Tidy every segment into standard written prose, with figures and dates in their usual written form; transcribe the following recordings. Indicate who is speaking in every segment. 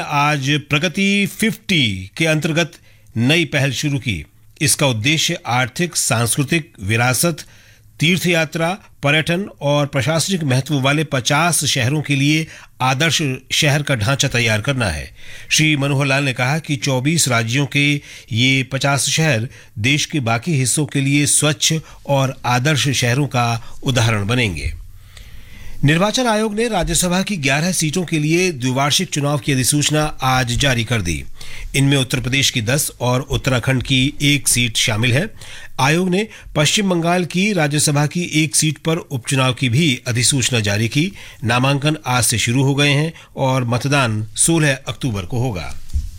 Speaker 1: आज प्रगति 50 के अंतर्गत नई पहल शुरू की। इसका उद्देश्य आर्थिक, सांस्कृतिक विरासत, तीर्थ यात्रा, पर्यटन और प्रशासनिक महत्व वाले 50 शहरों के लिए आदर्श शहर का ढांचा तैयार करना है। श्री मनोहर लाल ने कहा कि 24 राज्यों के ये 50 शहर देश के बाकी हिस्सों के लिए स्वच्छ और आदर्श शहरों का उदाहरण बनेंगे। निर्वाचन आयोग ने राज्यसभा की 11 सीटों के लिए द्विवार्षिक चुनाव की अधिसूचना आज जारी कर दी। इनमें उत्तर प्रदेश की 10 और उत्तराखंड की 1 सीट शामिल है। आयोग ने पश्चिम बंगाल की राज्यसभा की 1 सीट पर उपचुनाव की भी अधिसूचना जारी की। नामांकन आज से शुरू हो गए हैं और मतदान 16 अक्टूबर को होगा।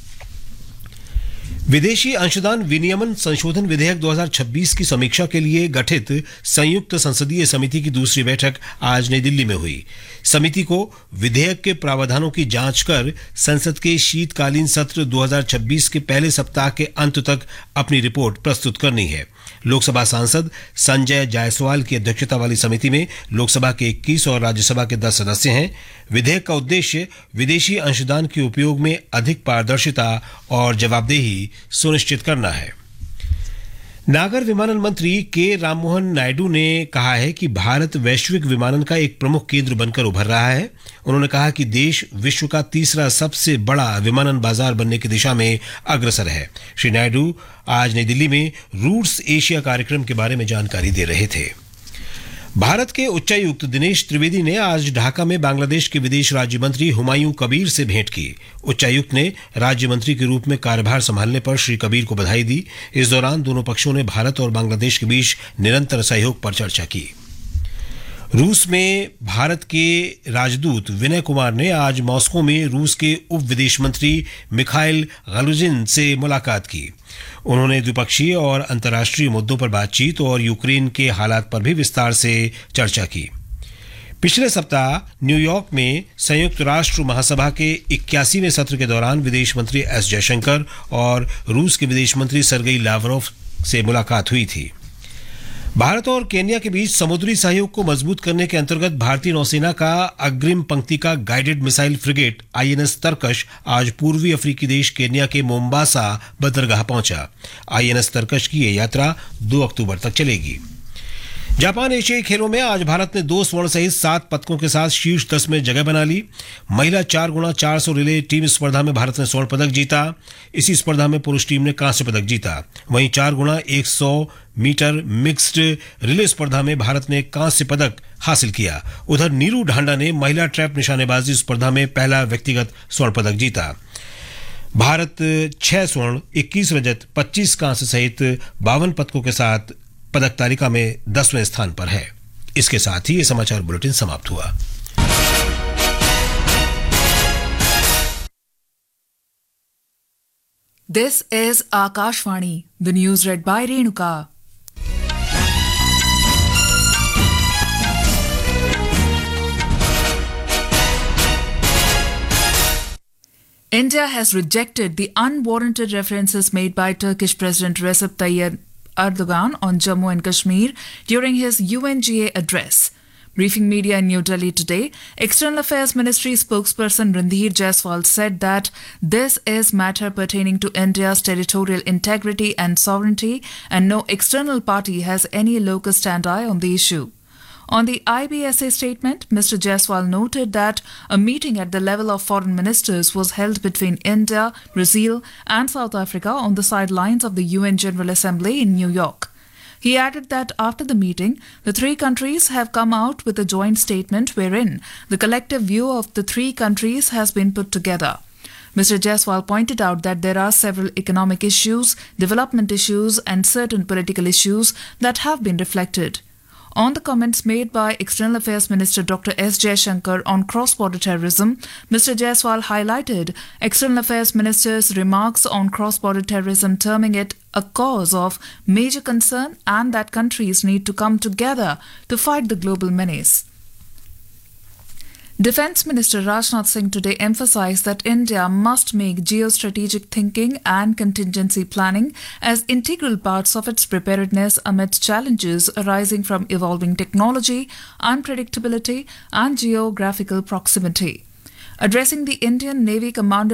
Speaker 1: विदेशी अंशदान विनियमन संशोधन विधेयक 2026 की समीक्षा के लिए गठित संयुक्त संसदीय समिति की दूसरी बैठक आज नई दिल्ली में हुई। समिति को विधेयक के प्रावधानों की जांच कर संसद के शीतकालीन सत्र 2026 के पहले सप्ताह के अंत तक अपनी रिपोर्ट प्रस्तुत करनी है। लोकसभा सांसद संजय जायसवाल की अध्यक्षता वाली समिति में लोकसभा के 21 और राज्यसभा के 10 सदस्य हैं। विधेयक का उद्देश्य विदेशी अंशदान के उपयोग में अधिक पारदर्शिता और जवाबदेही सुनिश्चित करना है। नागर विमानन मंत्री के राममोहन नायडू ने कहा है कि भारत वैश्विक विमानन का एक प्रमुख केंद्र बनकर उभर रहा है। उन्होंने कहा कि देश विश्व का तीसरा सबसे बड़ा विमानन बाजार बनने की दिशा में अग्रसर है। श्री नायडू आज नई दिल्ली में रूट्स एशिया कार्यक्रम के बारे में जानकारी दे रहे थे। भारत के उच्चायुक्त दिनेश त्रिवेदी ने आज ढाका में बांग्लादेश के विदेश राज्य मंत्री हुमायूं कबीर से भेंट की। उच्चायुक्त ने राज्य मंत्री के रूप में कार्यभार संभालने पर श्री कबीर को बधाई दी। इस दौरान दोनों पक्षों ने भारत और बांग्लादेश के बीच निरंतर सहयोग पर चर्चा की। रूस में भारत के राजदूत विनय कुमार ने आज मॉस्को में रूस के उप विदेश मंत्री मिखाइल गलुजिन से मुलाकात की। उन्होंने द्विपक्षीय और अंतर्राष्ट्रीय मुद्दों पर बातचीत और यूक्रेन के हालात पर भी विस्तार से चर्चा की। पिछले सप्ताह न्यूयॉर्क में संयुक्त राष्ट्र महासभा के 81वें सत्र के दौरान विदेश मंत्री एस जयशंकर और रूस के विदेश मंत्री सर्गेई लावरोव से मुलाकात हुई थी। भारत और केन्या के बीच समुद्री सहयोग को मजबूत करने के अंतर्गत भारतीय नौसेना का अग्रिम पंक्ति का गाइडेड मिसाइल फ्रिगेट आईएनएस तरकश आज पूर्वी अफ्रीकी देश केन्या के मोम्बासा बंदरगाह पहुंचा। आईएनएस तरकश की यह यात्रा 2 अक्टूबर तक चलेगी। जापान एशियाई खेलों में आज भारत ने 2 स्वर्ण सहित 7 पदकों के साथ शीर्ष 10 में जगह बना ली। महिला 4x400 रिले टीम स्पर्धा में भारत ने स्वर्ण पदक जीता। इसी स्पर्धा में पुरुष टीम ने कांस्य पदक जीता। वहीं 4x100 मीटर मिक्स्ड रिले स्पर्धा में भारत ने कांस्य पदक हासिल किया। उधर नीरू ढांडा ने महिला ट्रैप निशानेबाजी स्पर्धा में पहला व्यक्तिगत स्वर्ण पदक जीता। भारत 6 स्वर्ण, 21 रजत, 25 कांस्य सहित 52 पदकों के साथ पदक तालिका में 10वें स्थान पर है। इसके साथ ही ये समाचार बुलेटिन समाप्त हुआ।
Speaker 2: This is Akashvani, the news read by Renuka. India has rejected the unwarranted references made by Turkish President Recep Tayyip Erdogan on Jammu and Kashmir during his UNGA address. Briefing media in New Delhi today, External Affairs Ministry spokesperson Randhir Jaiswal said that this is matter pertaining to India's territorial integrity and sovereignty, and no external party has any locus standi on the issue. On the IBSA statement, Mr. Jaiswal noted that a meeting at the level of foreign ministers was held between India, Brazil and South Africa on the sidelines of the UN General Assembly in New York. He added that after the meeting, the 3 countries have come out with a joint statement wherein the collective view of the 3 countries has been put together. Mr. Jaiswal pointed out that there are several economic issues, development issues and certain political issues that have been reflected. On the comments made by External Affairs Minister Dr. S. Jaishankar on cross-border terrorism, Mr. Jaiswal highlighted External Affairs Minister's remarks on cross-border terrorism, terming it a cause of major concern and that countries need to come together to fight the global menace. Defence Minister Rajnath Singh today emphasised that India must make geostrategic thinking and contingency planning as integral parts of its preparedness amidst challenges arising from evolving technology, unpredictability and geographical proximity. Addressing the Indian Navy Commander